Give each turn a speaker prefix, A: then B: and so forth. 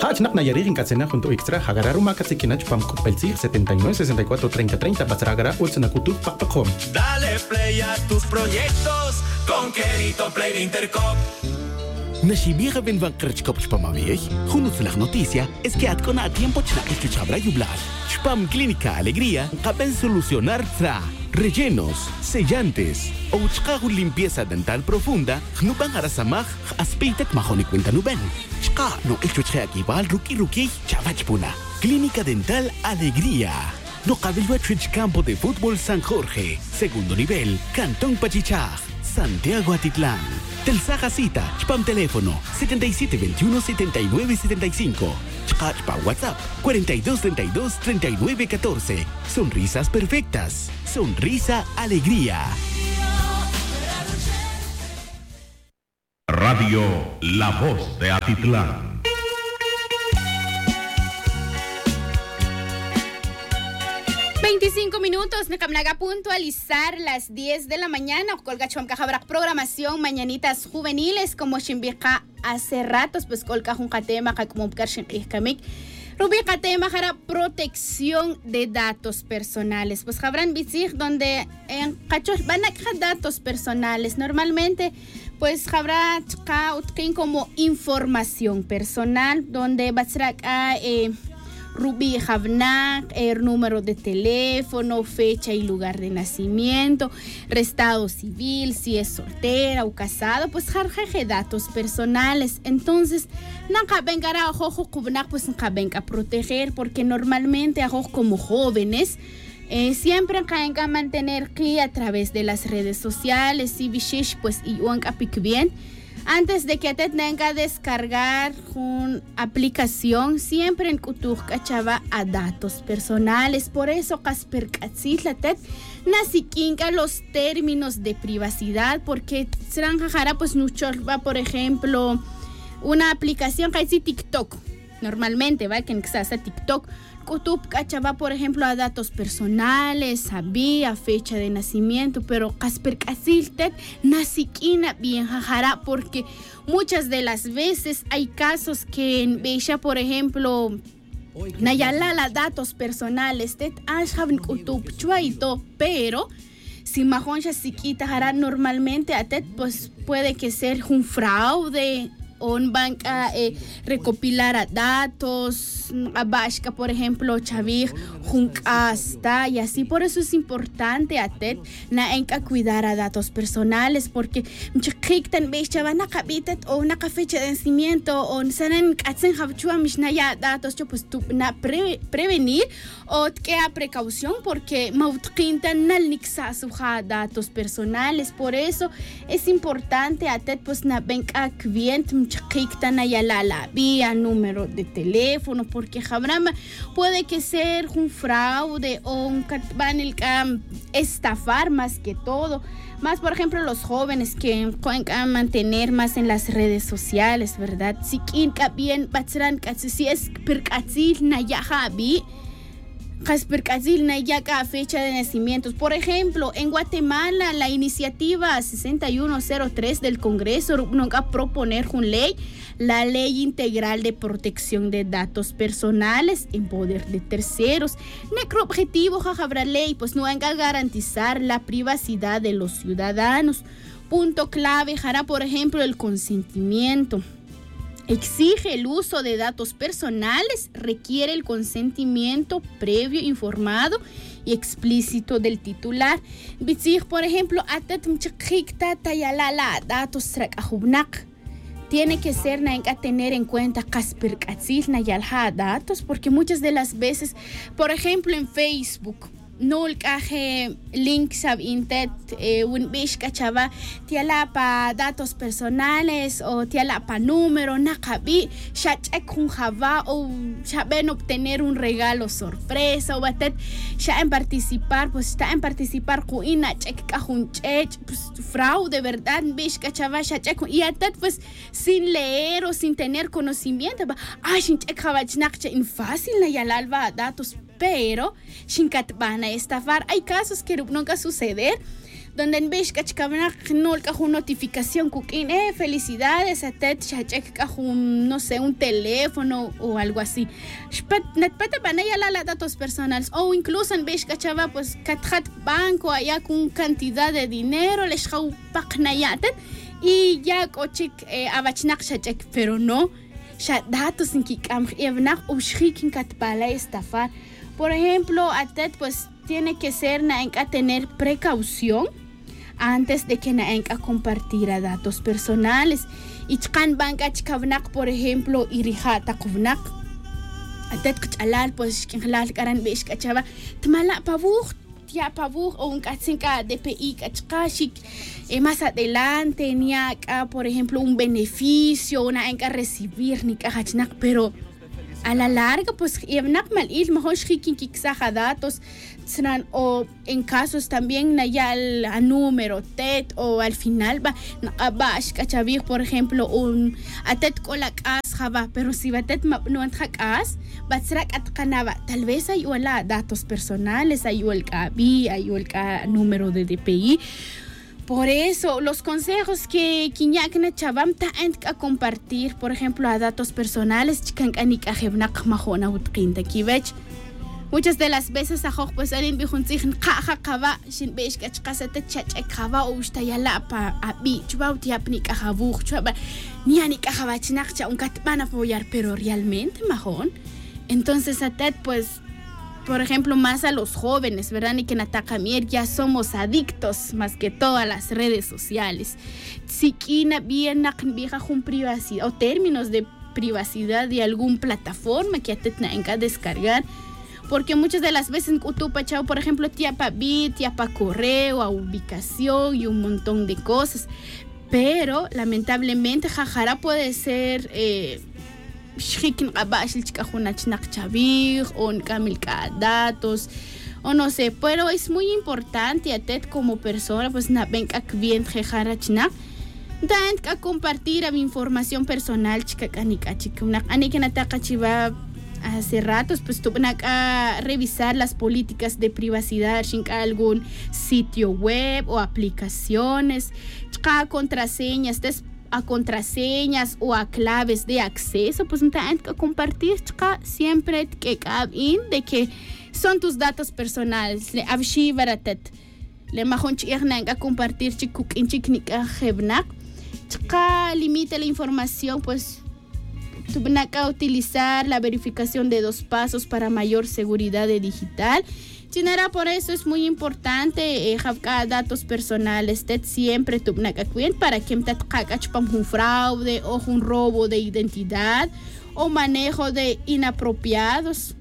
A: Hachnak Nayarin Katsena junto extra Hagararuma Katsekinach Pam Kupelsi 79 64 30 30 Basragara Ulsanakutu Papacom.
B: Dale play a tus proyectos con Querito Play de Intercop.
C: Nashibira ben van Kerchkop Spamavich, junto la noticia es que Atcona a tiempo Chnaki Chabra Yublar. Spam Clínica Alegría, caben solucionar tra. Rellenos, sellantes, o limpieza dental profunda, Nuban Arasamaj, Aspeitet Mahoni Cuenta Nuben. Chka, no echuche aquí val Ruki, Chavachpuna. Clínica Dental Alegría. No cabello Campo de Fútbol San Jorge, segundo nivel, Cantón Pachichaj, Santiago Atitlán. Telsaja cita, Spam teléfono 7721-7975. Chpa WhatsApp 4232-3914. Sonrisas perfectas. Sonrisa Alegría.
D: Radio La Voz de Atitlán.
E: Minutos, Nakamnaga puntualizar las 10 de la mañana. Colga Chomka habrá programación mañanitas juveniles como Shimbika hace ratos, pues Colga Junkatema, como Kamik. Rubika tema para protección de datos personales. Pues habrán visitas donde en cachos van a datos personales. Normalmente, pues habrá como información personal, donde va a ser Ruby Havnak, el número de teléfono, fecha y lugar de nacimiento, estado civil, si es soltera o casada, pues jarjeje datos personales. Entonces, nunca venga a ojo kubnak, pues nunca venga a proteger, porque normalmente como jóvenes siempre caen a mantener CLI a través de las redes sociales y vishish, pues y bien. Antes de que te tenga que descargar una aplicación, siempre en Kutuk cachaba a datos personales. Por eso, Casper Katzitlatet, nasikinka los términos de privacidad, porque Sranjara, pues, va, por ejemplo, una aplicación que es TikTok. Normalmente, ¿va? Que en TikTok. Kutub cachaba, por ejemplo, a datos personales, sabía fecha de nacimiento, pero Casper Casiltet nasikina bien jajara, porque muchas de las veces hay casos que en Becha, por ejemplo, nayalala datos personales, tet ashaben kutub chuaito, pero si majoncha siquita jara normalmente a tet, pues puede que ser un fraude. On banca recopilar a datos, a Bashka, por ejemplo, Chavir, Junkasta, y así. Por eso es importante a TED na enca cuidar a datos personales, porque mchiktan van a cabitet o una fecha de nacimiento o sanen katzen habchua mishnaya datos, pues tú na prevenir o que a precaución, porque mautkintan nal nixa suja datos personales. Por eso es importante a TED pues na venca cliente la vía, número de teléfono, porque Jabrama puede que ser un fraude o un estafar más que todo. Más, por ejemplo, los jóvenes que pueden mantener más en las redes sociales, ¿verdad? Si quien bien, si es percatil, nayajabi. Fecha de nacimientos. Por ejemplo, en Guatemala, la iniciativa 6103 del Congreso nunca proponer una ley, la Ley Integral de Protección de Datos Personales en poder de terceros. Nuestro objetivo, habrá ley, pues no venga a garantizar la privacidad de los ciudadanos. Punto clave, hará, por ejemplo, el consentimiento. Exige el uso de datos personales, requiere el consentimiento previo, informado y explícito del titular. Por ejemplo, datos tiene que ser tener en cuenta datos, porque muchas de las veces, por ejemplo, en Facebook, no el caje link sab intet un bish cachaba tiala pa datos personales o tiala pa número nakabi shachek kun java o saben obtener un regalo sorpresa o batet ya en participar, pues está en participar con ina check cajun check pues fraude, verdad, bish cachava shachek y atet pues sin leer o sin tener conocimiento sin check javachnak fácil na yalalva datos, pero shinkat van a estafar. Hay casos que nunca suceder donde en vez que no una notificación que felicidades a tet no sé, un teléfono o algo así. La datos personales o incluso en vez que chava pues kathat banco allá con cantidad de dinero les jau paknayaten y ya cochic abachnak chachek, pero no datos en que evnak ushrik en katpala estafar. Por ejemplo, a tet pues tiene que ser a tener precaución antes de que a compartir datos personales. Y chkan banca chkavnak, por ejemplo, irijata kovnak. Atet kuchalal pues kinhlal karan besh kachava tmala pavuk o un katsinka DPI kachkashik más adelante ni acá, por ejemplo, un beneficio, una enca recibir ni kachnak, pero a la larga, pues, mejor datos o en casos también a número TET o al final por ejemplo, un atet cola java, pero si batet no entras tal vez hay datos personales, hay el CABI, hay el número de DPI. Por eso, los consejos que Kinyakna Chabam a compartir, por ejemplo, a datos personales, muchas de las veces pues alguien dijo sin besh kachkasete chachekava o ustayala pa abi chbauti apni kahabu chaba ni ani kahabachnakcha un katbana apoyar, pero realmente majón. Entonces atet pues por ejemplo, más a los jóvenes, ¿verdad? Y que en Atacamier ya somos adictos más que todas las redes sociales. Si quina bien vieja con privacidad o términos de privacidad de alguna plataforma que tenga que descargar, porque muchas de las veces utupa chao, por ejemplo, tiapa bit, tiapa correo, a ubicación y un montón de cosas, pero lamentablemente jajara puede ser datos o no sé, pero es muy importante a TED como persona pues na venga bien a compartir mi información personal hace ratos pues tuve que revisar las políticas de privacidad en algún sitio web o aplicaciones, contraseñas o a claves de acceso, pues no hay que compartir siempre que de que son tus datos personales. Le abshi baratet. Le mahon chirna a compartir chikuk in chiknika hebnak. Limita la información, pues tú vas a utilizar la verificación de 2 pasos para mayor seguridad digital. Por eso es muy importante datos personales siempre para que un fraude o un robo de identidad o manejo de inapropiados